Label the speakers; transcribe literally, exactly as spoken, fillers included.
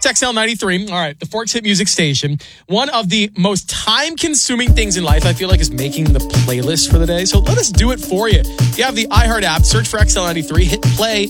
Speaker 1: It's X L ninety-three. All right, the Forks Hit Music Station. One of the most time-consuming things in life, I feel like, is making the playlist for the day. So let us do it for you. If you have the iHeart app, search for X L ninety-three, hit play,